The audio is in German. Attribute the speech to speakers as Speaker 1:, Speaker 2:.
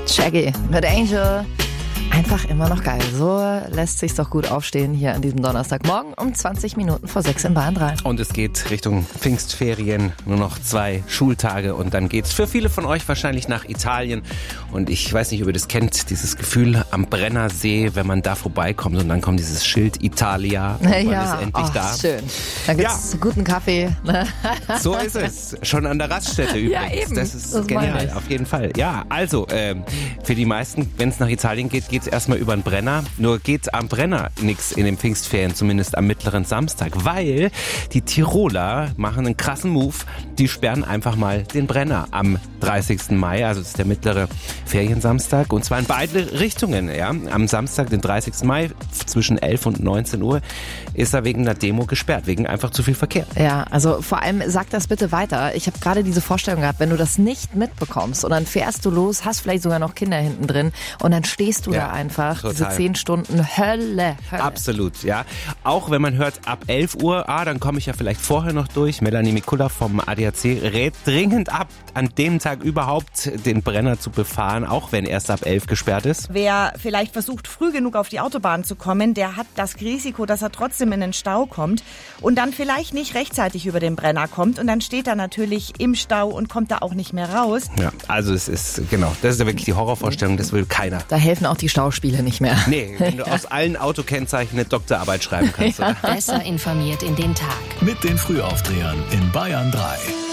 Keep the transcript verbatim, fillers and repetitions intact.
Speaker 1: Shaggy mit Angel. Einfach immer noch geil. So lässt sich's doch gut aufstehen hier an diesem Donnerstagmorgen um zwanzig Minuten vor sechs in Bayern drei.
Speaker 2: Und es geht Richtung Pfingstferien, nur noch zwei Schultage und dann geht's für viele von euch wahrscheinlich nach Italien. Und ich weiß nicht, ob ihr das kennt, dieses Gefühl am Brennersee, wenn man da vorbeikommt und dann kommt dieses Schild Italia und man
Speaker 1: ja,
Speaker 2: ist endlich
Speaker 1: oh,
Speaker 2: da.
Speaker 1: Schön. Dann gibt's
Speaker 2: Ja.
Speaker 1: guten Kaffee. Ne?
Speaker 2: So ist es. Schon an der Raststätte übrigens.
Speaker 1: Ja, eben.
Speaker 2: Das ist
Speaker 1: Das meine
Speaker 2: genial,
Speaker 1: ich.
Speaker 2: auf jeden Fall. Ja, also ähm, für die meisten, wenn es nach Italien geht, geht's erstmal über den Brenner. Nur geht am Brenner nichts in den Pfingstferien, zumindest am mittleren Samstag, weil die Tiroler machen einen krassen Move. Die sperren einfach mal den Brenner am dreißigsten Mai, also das ist der mittlere Feriensamstag, und zwar in beide Richtungen. Ja. Am Samstag, den dreißigsten Mai, zwischen elf und neunzehn Uhr, ist er wegen einer Demo gesperrt, wegen einfach zu viel Verkehr.
Speaker 1: Ja, also vor allem sag das bitte weiter. Ich habe gerade diese Vorstellung gehabt, wenn du das nicht mitbekommst und dann fährst du los, hast vielleicht sogar noch Kinder hinten drin und dann stehst du
Speaker 2: Ja,
Speaker 1: da einfach,
Speaker 2: total.
Speaker 1: diese zehn Stunden Hölle, Hölle.
Speaker 2: Absolut, ja. Auch wenn man hört, ab elf Uhr, ah, dann komme ich ja vielleicht vorher noch durch. Melanie Mikula vom A D A C rät dringend ab, an dem Tag überhaupt den Brenner zu befahren, auch wenn erst ab elf gesperrt ist.
Speaker 3: Wer vielleicht versucht, früh genug auf die Autobahn zu kommen, der hat das Risiko, dass er trotzdem in den Stau kommt und dann vielleicht nicht rechtzeitig über den Brenner kommt und dann steht er natürlich im Stau und kommt da auch nicht mehr raus.
Speaker 2: Ja, also es ist, genau, das ist ja wirklich die Horrorvorstellung, das will keiner.
Speaker 1: Da helfen auch die Stauspiele nicht mehr.
Speaker 2: Nee, wenn du aus allen Autokennzeichen eine Doktorarbeit schreiben kannst. Oder?
Speaker 4: Besser informiert in den Tag.
Speaker 5: Mit den Frühaufdrehern in Bayern drei.